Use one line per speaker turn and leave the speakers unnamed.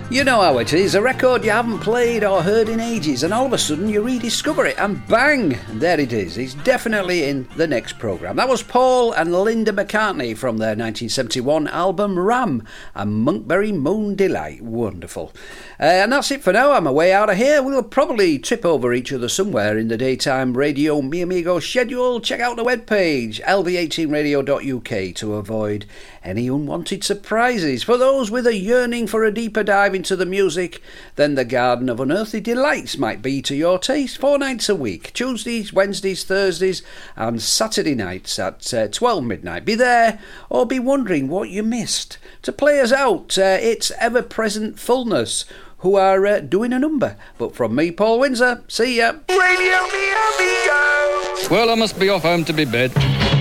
You know how it is, a record you haven't played or heard in ages, and all of a sudden you rediscover it, and bang, there it is. It's definitely in the next programme. That was Paul and Linda McCartney from their 1971 album Ram, and Monkberry Moon Delight. Wonderful. And that's it for now. I'm away out of here. We'll probably trip over each other somewhere in the daytime radio Mi Amigo schedule. Check out the webpage, lv18radio.uk, to avoid any unwanted surprises. For those with a yearning for a deeper dive into the music, then the Garden of Unearthly Delights might be to your taste. 4 nights a week, Tuesdays, Wednesdays, Thursdays and Saturday nights at 12 midnight. Be there or be wondering what you missed. To play us out, it's Ever-Present Fullness, who are doing a number. But from me, Paul Windsor, see ya.
Radio Mi Amigo.
Well, I must be off home to be bed.